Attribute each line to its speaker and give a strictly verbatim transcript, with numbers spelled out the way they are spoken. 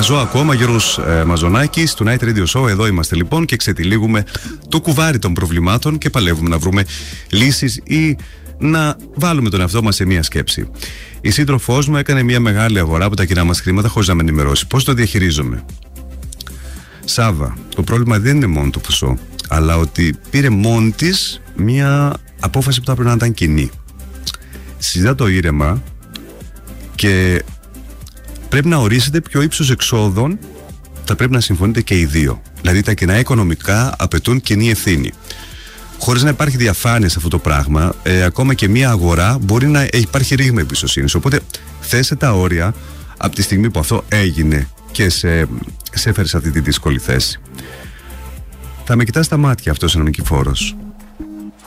Speaker 1: Μαζό ακόμα, Γιώργος ε, Μαζονάκης, του Night Radio Show. Εδώ είμαστε λοιπόν και ξετυλίγουμε το κουβάρι των προβλημάτων και παλεύουμε να βρούμε λύσεις ή να βάλουμε τον εαυτό μας σε μία σκέψη. Η σύντροφός μου έκανε μία μεγάλη αγορά από τα κοινά μας χρήματα χωρίς να με ενημερώσει. Πώς το διαχειρίζομαι? Σάβα, το πρόβλημα δεν είναι μόνο το ποσό, αλλά ότι πήρε μόνη της μία απόφαση που θα πρέπει να ήταν κοινή. Συζητά το ήρεμα και πρέπει να ορίσετε ποιο ύψος εξόδων θα πρέπει να συμφωνείτε και οι δύο. Δηλαδή τα κοινά οικονομικά απαιτούν κοινή ευθύνη. Χωρίς να υπάρχει διαφάνεια σε αυτό το πράγμα, ε, ακόμα και μία αγορά μπορεί να υπάρχει ρήγμα εμπιστοσύνης. Οπότε θέσε τα όρια από τη στιγμή που αυτό έγινε και σε, σε έφερε σε αυτή τη δύσκολη θέση. Θα με κοιτάς στα μάτια αυτός ο νικηφόρος.